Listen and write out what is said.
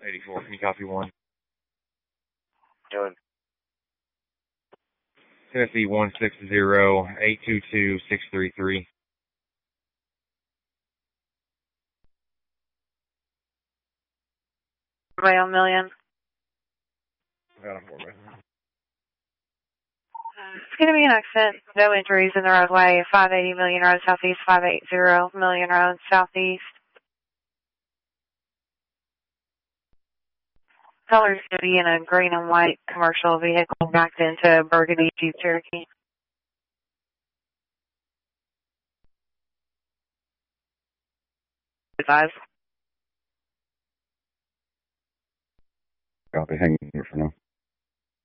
84, can you copy 1? Doing. Tennessee 160-822-633. Right on million. Got him for me. It's going to be an accident. No injuries in the roadway. 580 Million Road Southeast, 580 Million Road Southeast. Color's going to be in a green and white commercial vehicle backed into a burgundy Jeep Cherokee. Advise. Copy. Hang here for now.